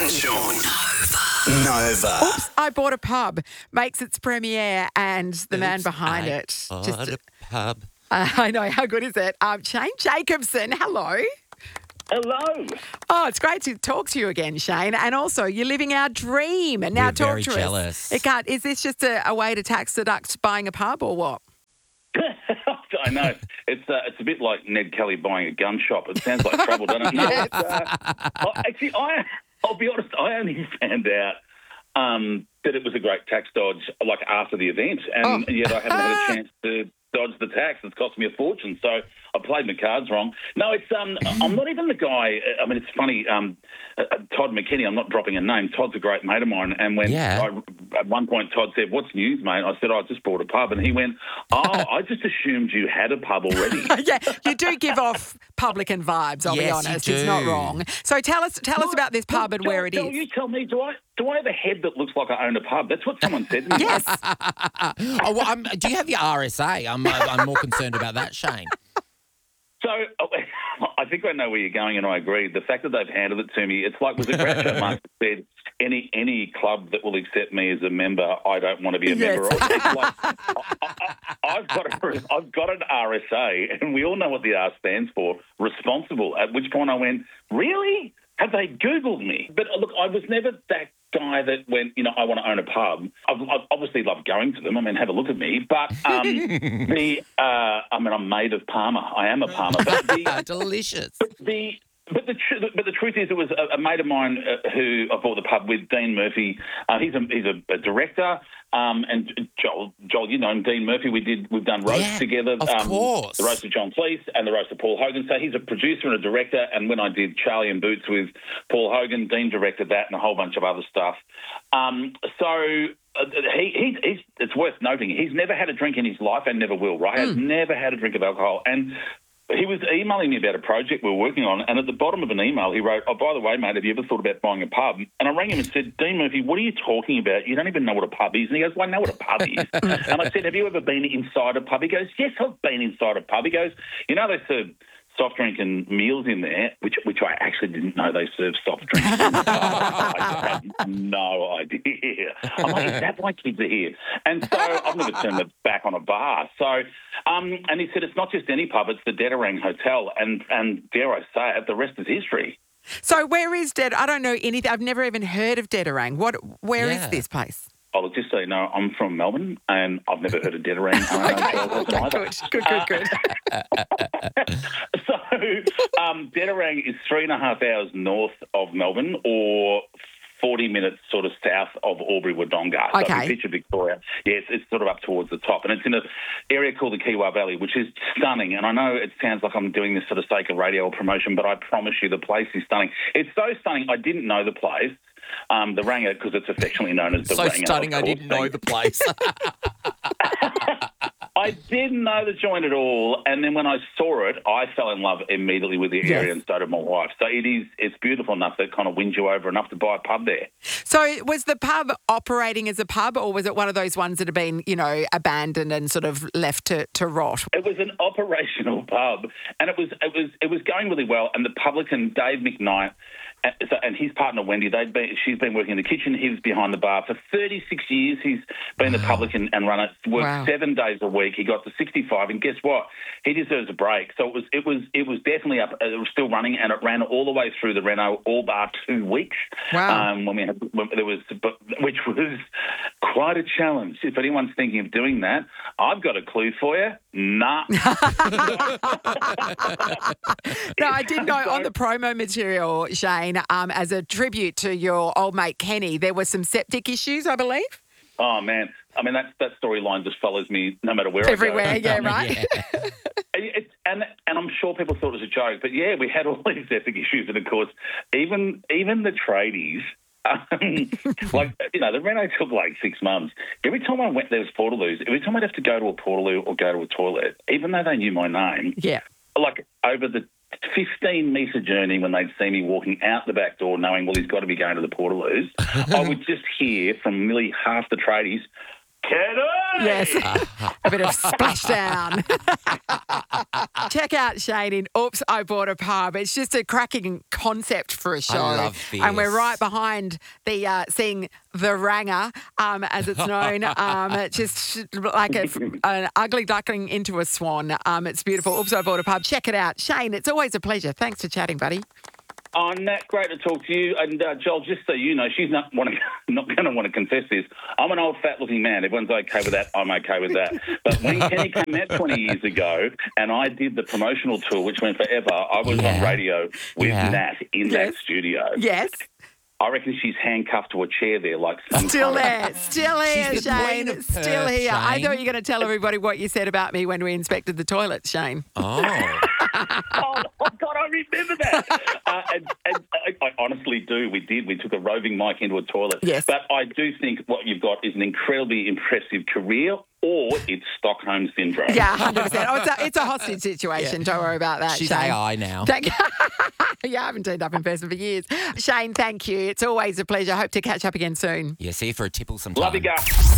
Sean. Nova. Oops, I bought a pub. Makes its premiere and the man behind it. Bought a pub. I know. How good is it? Shane Jacobson, hello. Hello. Oh, it's great to talk to you again, Shane. And also, you're living our dream. And now We're talk very to jealous. us. Is this just a way to tax deduct buying a pub or what? I know. It's a bit like Ned Kelly buying a gun shop. It sounds like trouble, doesn't it? No, Yes. I'll be honest, I only found out that it was a great tax dodge like after the event, and yet I haven't had a chance to dodge the tax. It's cost me a fortune, so I played my cards wrong. No, it's I'm not even the guy. I mean, it's funny. Todd McKinney, I'm not dropping a name. Todd's a great mate of mine, and when at one point Todd said, "What's news, mate?" I said, "I just bought a pub," and he went, "Oh, I just assumed you had a pub already." Yeah, you do give off publican vibes, I'll be Yes, you honest. It's not do. wrong. So tell us about this pub and where it is. You tell me, do I have a head that looks like I own a pub? That's what someone said to me. Yes. Do you have your RSA? I'm more concerned about that, Shane. So I think I know where you're going, and I agree. The fact that they've handed it to me, it's like was it Groucho Marx that said, any club that will accept me as a member, I don't want to be a member of. It's like, I've got an RSA, and we all know what the R stands for, responsible, at which point I went, really? Have they Googled me? But look, I was never that guy that went, I want to own a pub. I obviously love going to them. I mean, have a look at me. But I'm made of Parma. I am a Parma. But Delicious. But the truth is, it was a mate of mine who I bought the pub with, Dean Murphy. He's a director, and Joel, you know him, Dean Murphy. We've done roasts together. Of course, the roast of John Cleese and the roast of Paul Hogan. So he's a producer and a director. And when I did Charlie and Boots with Paul Hogan, Dean directed that and a whole bunch of other stuff. It's worth noting he's never had a drink in his life and never will. Right, has never had a drink of alcohol and. He was emailing me about a project we were working on, and at the bottom of an email he wrote, "Oh, by the way, mate, have you ever thought about buying a pub?" And I rang him and said, "Dean Murphy, what are you talking about? You don't even know what a pub is." And he goes, "Well, I know what a pub is." And I said, "Have you ever been inside a pub?" He goes, "Yes, I've been inside a pub." He goes, "You know they serve soft drink and meals in there," which I actually didn't know they serve soft drinks. I had no idea. I'm like, is that why kids are here? And so I've never turned my back on a bar. So, and he said, it's not just any pub, it's the Dedarang Hotel. And dare I say it, the rest is history. So where is I don't know anything. I've never even heard of Dedarang. Where is this place? Oh, look, just so you know, I'm from Melbourne and I've never heard of Dedarang. Good. So, Dedarang is 3.5 hours north of Melbourne or 40 minutes sort of south of Albury-Wodonga. So if you picture Victoria, yes, it's sort of up towards the top. And it's in an area called the Kiwa Valley, which is stunning. And I know it sounds like I'm doing this for the sake of radio promotion, but I promise you the place is stunning. It's so stunning, I didn't know the place. The Ranga, because it's affectionately known as the Ranga. So stunning, I didn't know the place. I didn't know the joint at all, and then when I saw it, I fell in love immediately with the area, and so did my wife. So it's beautiful enough that it kind of wins you over enough to buy a pub there. So was the pub operating as a pub, or was it one of those ones that have been, abandoned and sort of left to rot? It was an operational pub, and it was going really well. And the publican Dave McKnight and his partner Wendy, she's been working in the kitchen. He was behind the bar for 36 years. He's been the publican and run it. Worked 7 days a week. He got to 65, and guess what? He deserves a break. So it was definitely up. It was still running, and it ran all the way through the reno, all bar 2 weeks. Wow. Which was quite a challenge. If anyone's thinking of doing that, I've got a clue for you. Nah. No, I did know on the promo material, Shane, as a tribute to your old mate Kenny, there were some septic issues, I believe. Oh, man. I mean, that storyline just follows me no matter where Everywhere, I go. yeah, right? And I'm sure people thought it was a joke, but yeah, we had all these septic issues, and of course, even the tradies, the reno took like 6 months. Every time I went, there was Portaloos. Every time I'd have to go to a Portaloo or go to a toilet, even though they knew my name, like over the 15-metre journey when they'd see me walking out the back door knowing, well, he's got to be going to the Portaloos, I would just hear from nearly half the tradies, Kenny! Yes, a bit of splashdown. Check out Shane in Oops, I Bought a Pub. It's just a cracking concept for a show. love this. And we're right behind the seeing the Ranger, as it's known. Just like an ugly duckling into a swan. It's beautiful. Oops, I Bought a Pub. Check it out. Shane, it's always a pleasure. Thanks for chatting, buddy. Oh, Nat, great to talk to you. And Joel, just so you know, she's not going to want to confess this. I'm an old, fat-looking man. Everyone's okay with that. I'm okay with that. But when Kenny came out 20 years ago and I did the promotional tour, which went forever, I was on radio with Nat in that studio. Yes. I reckon she's handcuffed to a chair there like some Still kind of- there. Still here, She's the queen Shane. of Still Perth, here. I Shane. thought you were going to tell everybody what you said about me when we inspected the toilet, Shane. Oh. Oh, God, I remember that. And I honestly do. We did. We took a roving mic into a toilet. Yes. But I do think what you've got is an incredibly impressive career, or it's Stockholm Syndrome. Yeah, 100%. Oh, it's a hostage situation. Don't worry about that, She's Shane. AI now. Yeah, I haven't turned up in person for years. Shane, thank you. It's always a pleasure. Hope to catch up again soon. Yeah, see you for a tipple sometime. Love you, guys.